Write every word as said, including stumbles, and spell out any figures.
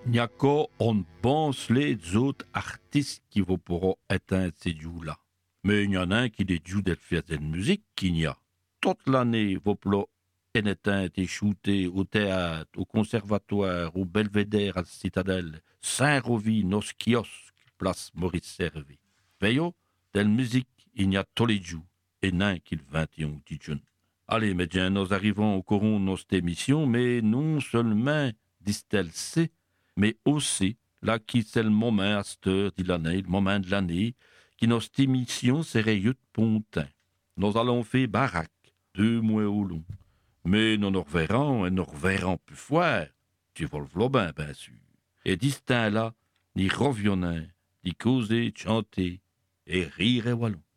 n'y a qu'au on pense les autres artistes qui vont pouvoir éteindre ces dieux-là. Mais il y en a un qui les dieux d'être faire de musique qu'il y a. Toute l'année, vos plots en éteindre et shooter au théâtre, au conservatoire, au Belvédère, à la Citadelle, Saint-Rovy, nos kiosques, place Maurice Servet. Veillons, de la musique, il y a tous les dieux, et nain qu'il vingt et un jeunes. Allez, médiens, nous arrivons au courant de notre émission, mais non seulement, disent-elles, c'est, mais aussi, là, qui c'est le moment à cette heure de l'année, le moment de l'année, qui notre émission serait de pontin. Nous allons faire baraque, deux mois au long. Mais nous nous reverrons, et nous reverrons plus fort, tu vois le vlobin, bien sûr. Et distinct là, ni revionnant, ni causer, chanter, et rire et wallon.